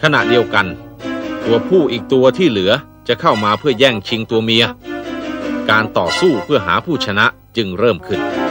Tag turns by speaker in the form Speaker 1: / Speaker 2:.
Speaker 1: ขณะเดียวกันตัวผู้อีกตัวที่เหลือจะเข้ามาเพื่อแย่งชิงตัวเมียการต่อสู้เพื่อหาผู้ชนะจึงเริ่มขึ้น